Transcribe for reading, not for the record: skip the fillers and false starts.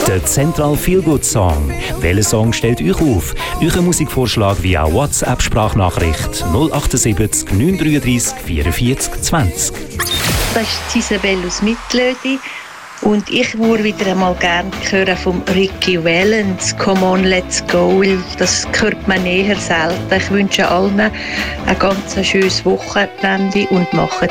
Der Central Feel Good Song. Welcher Song stellt euch auf? Euren Musikvorschlag via WhatsApp-Sprachnachricht 078 933 44 20. Das ist Isabelle aus Mittlödi. Und ich würde wieder einmal gerne hören vom Ricky Valens «Come on, let's go», weil das hört man eher selten. Ich wünsche allen ein ganz schönes Wochenende und macht